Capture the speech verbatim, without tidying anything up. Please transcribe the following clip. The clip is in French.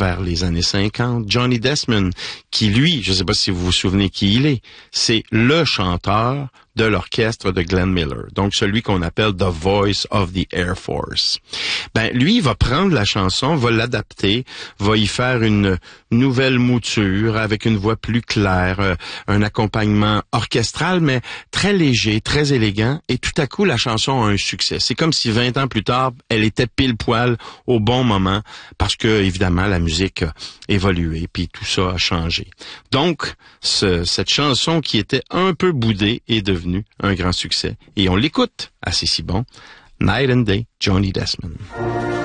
vers les années cinquante. Johnny Desmond, qui lui, je ne sais pas si vous vous souvenez qui il est, c'est le chanteur de l'orchestre de Glenn Miller, donc celui qu'on appelle The Voice of the Air Force. Ben, lui, il va prendre la chanson, va l'adapter, va y faire une nouvelle mouture avec une voix plus claire, euh, un accompagnement orchestral, mais très léger, très élégant, et tout à coup, la chanson a un succès. C'est comme si vingt ans plus tard, elle était pile poil au bon moment, parce que, évidemment, la musique a évolué, puis tout ça a changé. Donc, ce, cette chanson qui était un peu boudée est devenue un grand succès. Et on l'écoute à C'est si bon. Night and Day, Johnny Desmond.